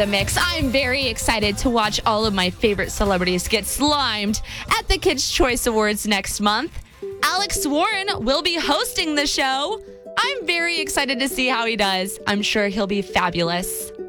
The mix. I'm very excited to watch all of my favorite celebrities get slimed at the Kids' Choice Awards next month. Alex Warren will be hosting the show. I'm very excited to see how he does. I'm sure he'll be fabulous.